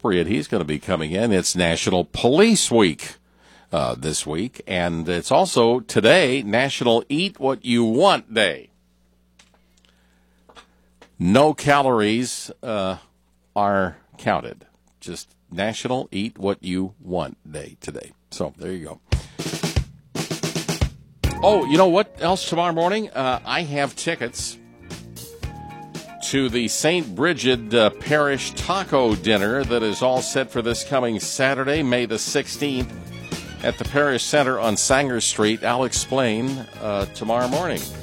appropriate he's going to be coming in. It's National Police Week this week, and it's also today National Eat What You Want Day. No calories are counted. Just National Eat What You Want Day today. So there you go. Oh, you know what else tomorrow morning? I have tickets to the St. Bridget Parish Taco Dinner that is all set for this coming Saturday, May the 16th, at the Parish Center on Sanger Street. I'll explain tomorrow morning.